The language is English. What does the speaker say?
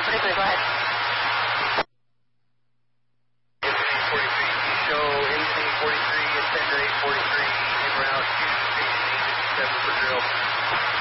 43, go ahead. MC-43, show MC-43 and Tender 843 en route to station 7 for drill.